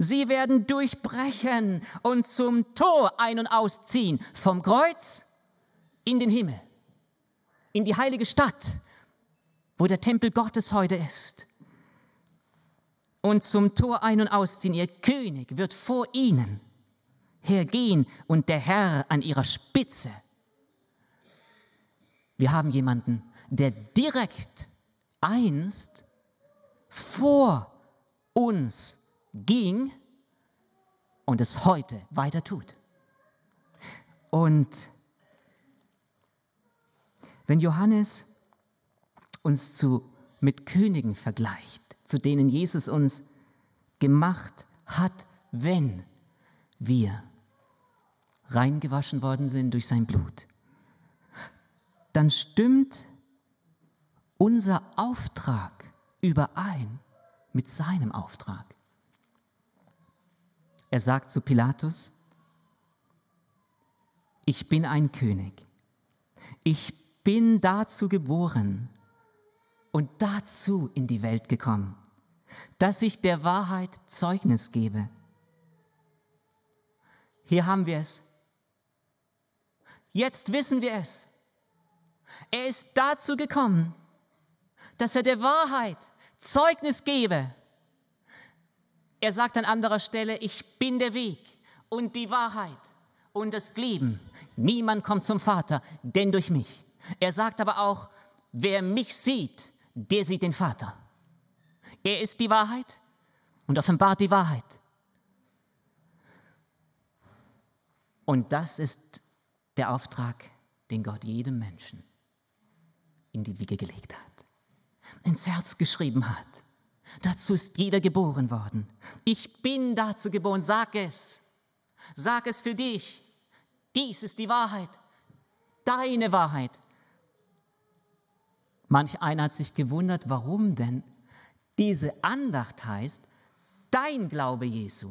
Sie werden durchbrechen und zum Tor ein- und ausziehen, vom Kreuz in den Himmel, in die heilige Stadt, wo der Tempel Gottes heute ist. Und zum Tor ein- und ausziehen. Ihr König wird vor ihnen hergehen und der Herr an ihrer Spitze. Wir haben jemanden, der direkt einst vor uns ging und es heute weiter tut. Und wenn Johannes uns mit Königen vergleicht, zu denen Jesus uns gemacht hat, wenn wir reingewaschen worden sind durch sein Blut, dann stimmt unser Auftrag überein mit seinem Auftrag. Er sagt zu Pilatus: Ich bin ein König. Ich bin dazu geboren und dazu in die Welt gekommen, dass ich der Wahrheit Zeugnis gebe. Hier haben wir es. Jetzt wissen wir es. Er ist dazu gekommen, dass er der Wahrheit Zeugnis gebe. Er sagt an anderer Stelle: Ich bin der Weg und die Wahrheit und das Leben. Niemand kommt zum Vater, denn durch mich. Er sagt aber auch: Wer mich sieht, der sieht den Vater. Er ist die Wahrheit und offenbart die Wahrheit. Und das ist der Auftrag, den Gott jedem Menschen in die Wiege gelegt hat, ins Herz geschrieben hat. Dazu ist jeder geboren worden. Ich bin dazu geboren, sag es. Sag es für dich. Dies ist die Wahrheit, deine Wahrheit. Manch einer hat sich gewundert, warum denn diese Andacht heißt, dein Glaube Jesu.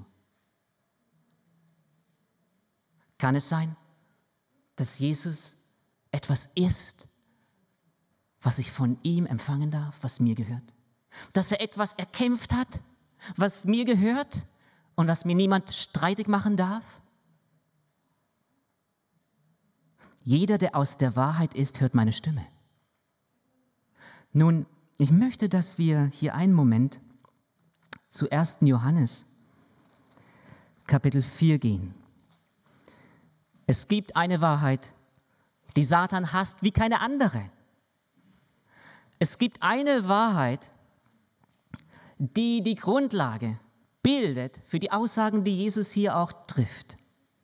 Kann es sein, dass Jesus etwas ist, was ich von ihm empfangen darf, was mir gehört? Dass er etwas erkämpft hat, was mir gehört und was mir niemand streitig machen darf? Jeder, der aus der Wahrheit ist, hört meine Stimme. Nun, ich möchte, dass wir hier einen Moment zu 1. Johannes, Kapitel 4 gehen. Es gibt eine Wahrheit, die Satan hasst wie keine andere. Es gibt eine Wahrheit, die die Grundlage bildet für die Aussagen, die Jesus hier auch trifft.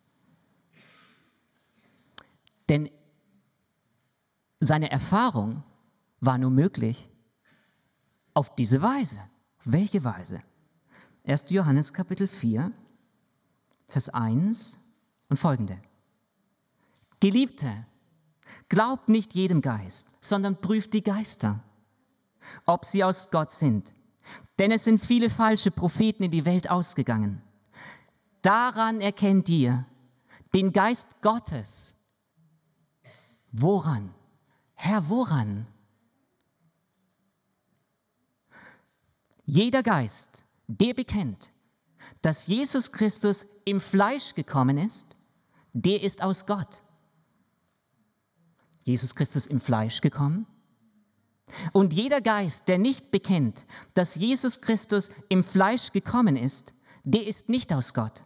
Denn seine Erfahrung war nur möglich auf diese Weise. Auf welche Weise? 1. Johannes Kapitel 4, Vers 1 und folgende. Geliebte, glaubt nicht jedem Geist, sondern prüft die Geister, ob sie aus Gott sind. Denn es sind viele falsche Propheten in die Welt ausgegangen. Daran erkennt ihr den Geist Gottes. Woran? Herr, woran? Jeder Geist, der bekennt, dass Jesus Christus im Fleisch gekommen ist, der ist aus Gott. Jesus Christus im Fleisch gekommen? Und jeder Geist, der nicht bekennt, dass Jesus Christus im Fleisch gekommen ist, der ist nicht aus Gott.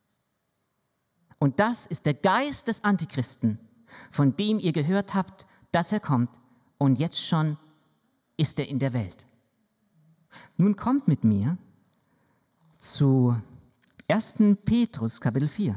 Und das ist der Geist des Antichristen, von dem ihr gehört habt, dass er kommt, und jetzt schon ist er in der Welt. Nun kommt mit mir zu 1. Petrus, Kapitel 4.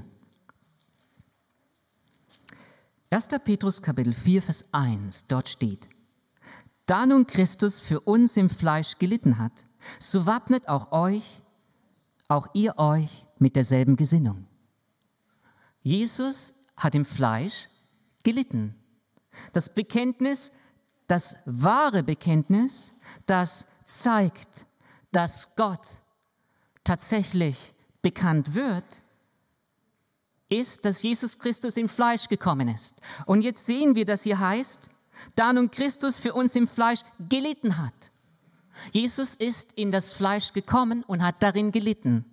1. Petrus, Kapitel 4, Vers 1, dort steht: Da nun Christus für uns im Fleisch gelitten hat, so wappnet auch ihr euch mit derselben Gesinnung. Jesus hat im Fleisch gelitten. Das Bekenntnis, das wahre Bekenntnis, das zeigt, dass Gott tatsächlich bekannt wird, ist, dass Jesus Christus im Fleisch gekommen ist. Und jetzt sehen wir, dass hier heißt, da nun Christus für uns im Fleisch gelitten hat. Jesus ist in das Fleisch gekommen und hat darin gelitten.